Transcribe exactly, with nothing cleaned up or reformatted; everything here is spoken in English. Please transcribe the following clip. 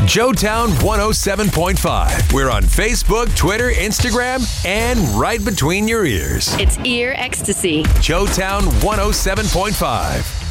Joetown one oh seven point five. We're on Facebook, Twitter, Instagram, and right between your ears. It's ear ecstasy. Joetown one oh seven point five.